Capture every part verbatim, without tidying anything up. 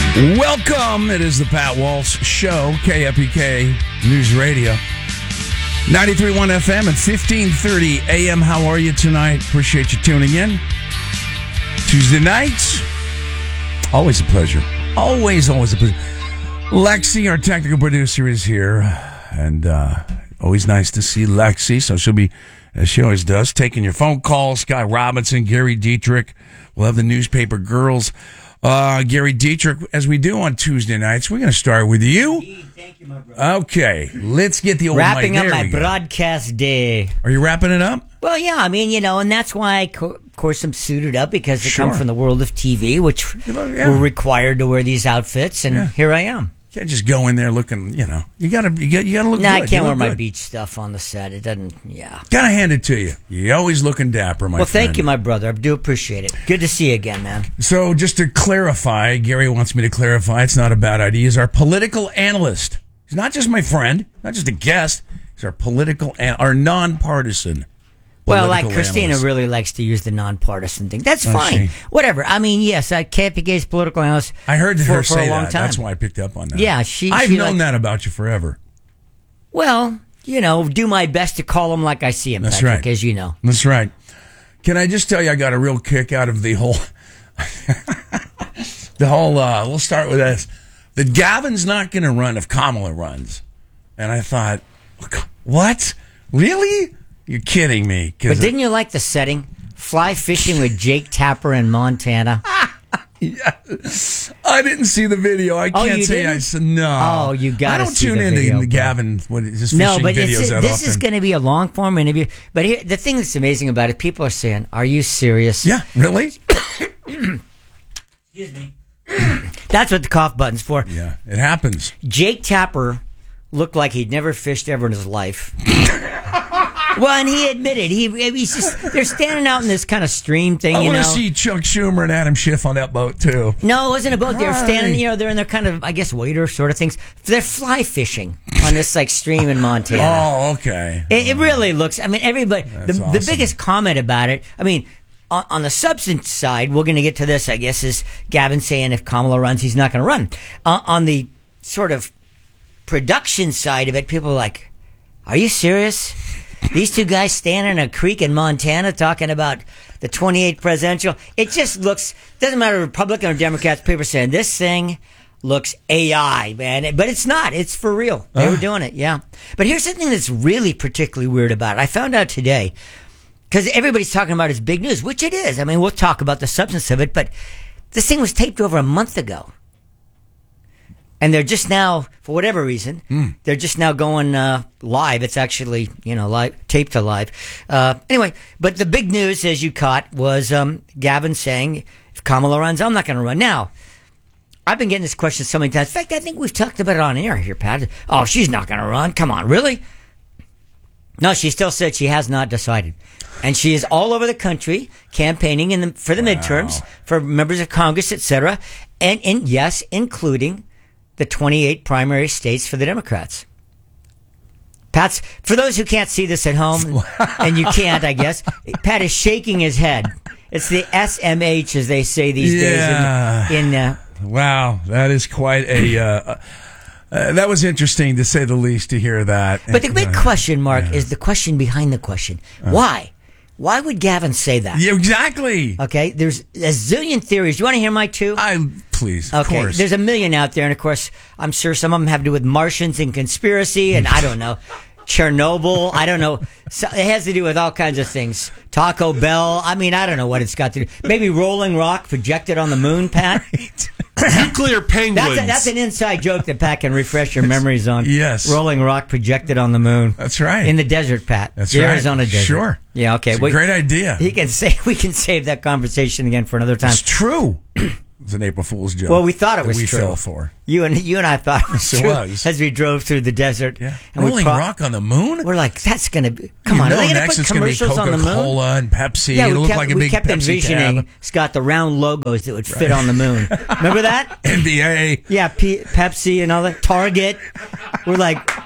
Welcome. It is the Pat Walsh Show, K F P K News Radio. ninety-three point one F M and fifteen thirty A M. How are you tonight? Appreciate you tuning in. Tuesday nights. Always a pleasure. Always, always a pleasure. Lexi, our technical producer, is here. And uh, always nice to see Lexi. So she'll be, as she always does, taking your phone calls. Scott Robinson, Gary Dietrich. We'll have the newspaper girls. Uh, Gary Dietrich, as we do on Tuesday nights, we're going to start with you. Thank you, my brother. Okay, let's get the old Wrapping mic. up There my broadcast day. Are you wrapping it up? Well, yeah, I mean, you know, and that's why, I co- of course, I'm suited up because I Sure. come from the world of T V, which Yeah. we're required to wear these outfits, and Yeah. here I am. You can't just go in there looking, you know, you gotta, you got, you gotta look No, good. I You can't wear look my good. beach stuff on the set. It doesn't, yeah. Gotta hand it to you. You're always looking dapper, my Well, friend. thank you, my brother. I do appreciate it. Good to see you again, man. So, just to clarify, Gary wants me to clarify, it's not a bad idea. He's our political analyst. He's not just my friend, not just a guest. He's our political, an- our nonpartisan. Well, like political Christina analyst. really likes to use the nonpartisan thing. That's Oh, fine. she- Whatever. I mean, yes, I K P K's political analyst. I heard for, her for say a long that. time. That's why I picked up on that. Yeah, she- I've she known like- that about you forever. Well, you know, do my best to call him like I see him, That's Patrick, right. as you know. That's right. Can I just tell you, I got a real kick out of the whole, the whole. Uh, we'll start with this. That Gavin's not going to run if Kamala runs, and I thought, what? Really? You're kidding me? But didn't you like the setting? Fly fishing with Jake Tapper in Montana. Yeah. I didn't see the video. I Oh, can't you say didn't? I said no. Oh, you gotta I don't see tune the into video, the bro. Gavin what his fishing No, but videos it's, that this often. is going to be a long form interview. But here, the thing that's amazing about it, people are saying, "Are you serious?" Yeah, really? Excuse me. That's what the cough button's for. Yeah, it happens. Jake Tapper looked like he'd never fished ever in his life. Well, and he admitted he he's just they're standing out in this kind of stream thing. I you want know, to see Chuck Schumer and Adam Schiff on that boat too. No, it wasn't a boat. They were standing, Hi. you know, they're in their kind of, I guess, waiter sort of things. They're fly fishing on this, like, stream in Montana. Oh, okay. It, it really looks, I mean, everybody, the, That's the awesome. biggest comment about it, I mean, on, on the substance side, we're going to get to this, I guess, is Gavin saying if Kamala runs, he's not going to run. Uh, on the sort of production side of it, people are like, are you serious? These two guys standing in a creek in Montana talking about the twenty-eighth presidential. It just looks, doesn't matter Republican or Democrats, people are saying this thing looks A I, man. But it's not. It's for real. They Uh. were doing it, yeah. But here's something that's really particularly weird about it. I found out today, because everybody's talking about it's big news, which it is. I mean, we'll talk about the substance of it, but this thing was taped over a month ago. And they're just now, for whatever reason, Mm. they're just now going uh, live. It's actually, you know, live, taped to live. Uh, anyway, but the big news, as you caught, was um, Gavin saying, if Kamala runs, I'm not going to run. Now, I've been getting this question so many times. In fact, I think we've talked about it on air here, Pat. Oh, she's not going to run. Come on, really? No, she still said she has not decided. And she is all over the country campaigning in the, for the Wow. midterms, for members of Congress, et cetera. And, and yes, including the twenty-eight primary states for the Democrats. Pat's, for those who can't see this at home, and you can't, I guess, Pat is shaking his head. It's the S M H, as they say these Yeah. days. In, in uh, Wow, that is quite a. Uh, uh, that was interesting to say the least to hear that. but the big Uh, question mark yeah. is the question behind the question. Why? Why would Gavin say that? Yeah, exactly. Okay, there's a zillion theories. You want to hear my two? I please, of Okay, course. there's a million out there, and of course, I'm sure some of them have to do with Martians and conspiracy, and I don't know, Chernobyl. I don't know. So it has to do with all kinds of things. Taco Bell. I mean, I don't know what it's got to do. Maybe Rolling Rock projected on the moon, Pat. Nuclear penguins. That's, a, that's an inside joke that Pat can refresh your memories on. Yes. Rolling Rock projected on the moon. That's right. In the desert, Pat. That's the right. Arizona desert. Sure. Yeah. Okay. It's a we- great idea. He can say we can save that conversation again for another time. It's true. It's an April Fool's joke. Well, we thought it that was we true. fell for. You and you and I thought it was Yes, it true was. as we drove through the desert. Yeah. And we Rolling pro- Rock on the moon? We're like, that's going to be. Come You on, know are they going next to put it's gonna be commercials on the moon? Coca-Cola and Pepsi. Yeah, It'll we look kept, like a we big kept Pepsi envisioning, tab. Scott, the round logos that would fit on the moon. Remember that? N B A. Yeah, P- Pepsi and all that. Target. We're like,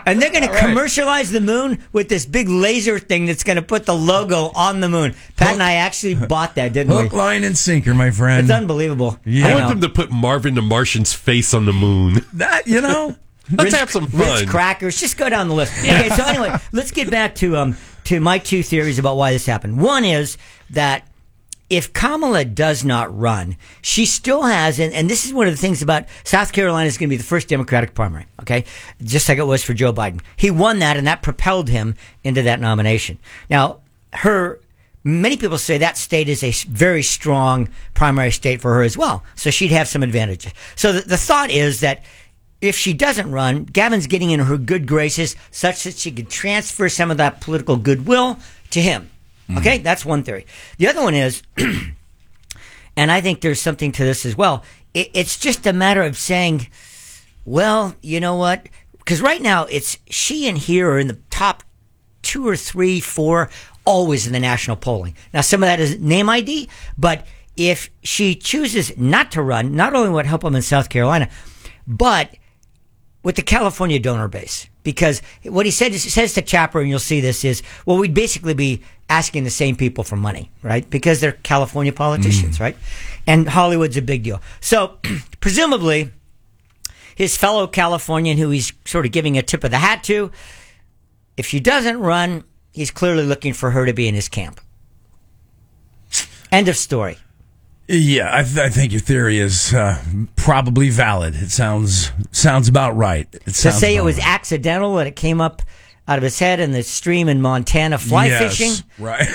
And they're going to commercialize the moon with this big laser thing that's going to put the logo on the moon. Pat and I actually bought that, didn't Hook, we? line, and sinker, my friend. It's unbelievable. Yeah. I I want know. them to put Marvin the Martian's face on the moon. That, you know... Let's Ritz- have some Ritz fun. crackers. Just go down the list. Okay, so anyway, let's get back to um to my two theories about why this happened. One is that if Kamala does not run, she still has, and, and this is one of the things about South Carolina is going to be the first Democratic primary, okay? Just like it was for Joe Biden. He won that, and that propelled him into that nomination. Now, her... Many people say that state is a very strong primary state for her as well. So she'd have some advantages. So the, the thought is that if she doesn't run, Gavin's getting in her good graces such that she could transfer some of that political goodwill to him. Okay? That's one theory. The other one is, and I think there's something to this as well, it, it's just a matter of saying, well, you know what? Because right now it's she and he are in the top two or three, four, always in the national polling. Now, some of that is name I D, but if she chooses not to run, not only would it help them in South Carolina, but with the California donor base. Because what he said is, says to Chapper, and you'll see this, is, well, we'd basically be asking the same people for money, right? Because they're California politicians, mm. right? And Hollywood's a big deal. So, presumably, his fellow Californian who he's sort of giving a tip of the hat to, if she doesn't run, he's clearly looking for her to be in his camp. End of story. Yeah, I, th- I think your theory is uh, probably valid. It sounds sounds about right. It To sounds say it about was right. accidental and it came up out of his head in the stream in Montana fly Yes, fishing. right.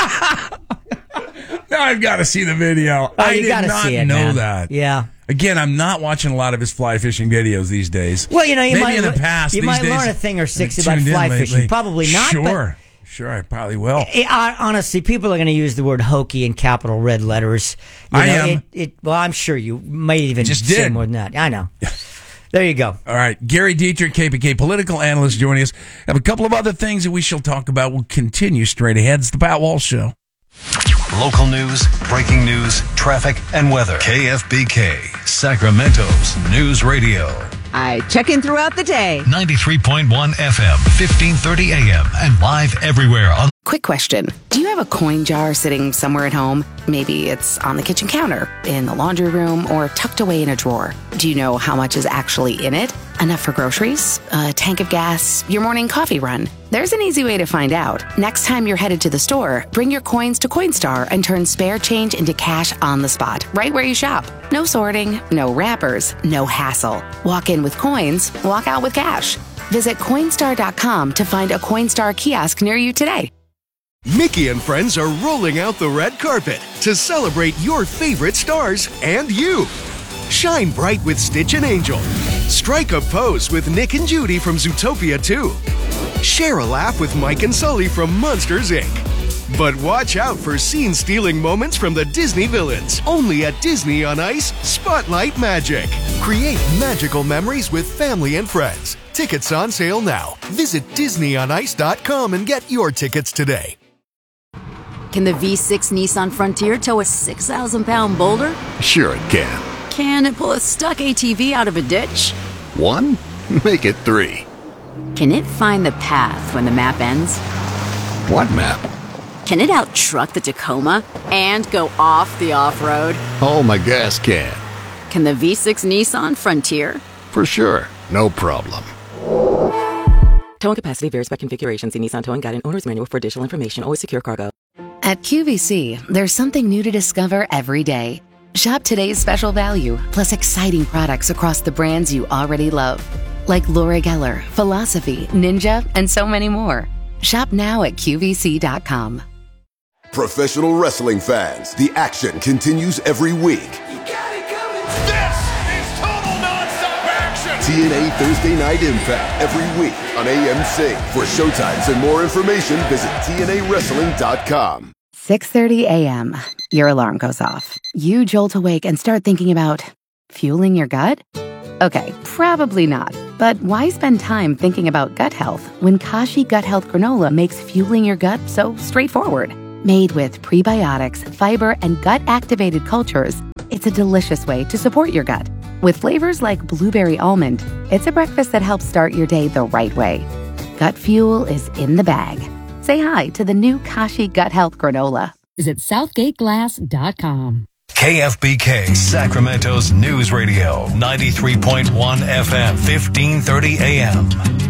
Now I've got to see the video. Oh, I you did gotta not see it, know man. that. Yeah. Again, I'm not watching a lot of his fly fishing videos these days. Well, you know, you Maybe might in the le- past. you these might days, learn a thing or six I've about tuned in fly lately. fishing. Probably not, but- Sure, sure, I probably will. It, I, honestly, people are going to use the word hokey in capital red letters. You I know, am. It, it, well, I'm sure you might even Just say did. more than that. I know. There you go. All right, Gary Dietrich, K P K political analyst, joining us. Have a couple of other things that we shall talk about. We'll continue straight ahead. It's the Pat Walsh Show. Local news, breaking news, traffic, and weather. K F B K, Sacramento's News Radio. I check in throughout the day. ninety-three point one F M, fifteen thirty A M, and live everywhere on. Quick question. Do you have a coin jar sitting somewhere at home? Maybe it's on the kitchen counter, in the laundry room, or tucked away in a drawer. Do you know how much is actually in it? Enough for groceries? A tank of gas? Your morning coffee run? There's an easy way to find out. Next time you're headed to the store, bring your coins to Coinstar and turn spare change into cash on the spot, right where you shop. No sorting, no wrappers, no hassle. Walk in with coins, walk out with cash. Visit Coinstar dot com to find a Coinstar kiosk near you today. Mickey and friends are rolling out the red carpet to celebrate your favorite stars and you. Shine bright with Stitch and Angel. Strike a pose with Nick and Judy from Zootopia two. Share a laugh with Mike and Sully from Monsters, Incorporated. But watch out for scene-stealing moments from the Disney villains. Only at Disney on Ice, Spotlight Magic. Create magical memories with family and friends. Tickets on sale now. Visit Disney on Ice dot com and get your tickets today. Can the V six Nissan Frontier tow a six thousand pound boulder? Sure it can. Can it pull a stuck A T V out of a ditch? One? Make it three. Can it find the path when the map ends? What map? Can it out-truck the Tacoma and go off the off-road? Oh, my gas can. Can the V six Nissan Frontier? For sure. No problem. Towing capacity varies by configuration. See Nissan Towing Guide and Owner's Manual for additional information. Always secure cargo. At Q V C, there's something new to discover every day. Shop today's special value, plus exciting products across the brands you already love. Like Laura Geller, Philosophy, Ninja, and so many more. Shop now at Q V C dot com. Professional wrestling fans, the action continues every week. You got it coming. This is total nonstop action. T N A Thursday Night Impact every week on A M C. For showtimes and more information, visit T N A wrestling dot com. six thirty a.m. Your alarm goes off. You jolt awake and start thinking about fueling your gut? Okay, probably not. But why spend time thinking about gut health when Kashi Gut Health Granola makes fueling your gut so straightforward? Made with prebiotics, fiber, and gut-activated cultures, it's a delicious way to support your gut With flavors like blueberry almond, it's a breakfast that helps start your day the right way. Gut Fuel is in the bag. Say hi to the new Kashi Gut Health Granola. Visit southgate glass dot com. K F B K, Sacramento's News Radio, ninety-three point one F M, fifteen thirty A M.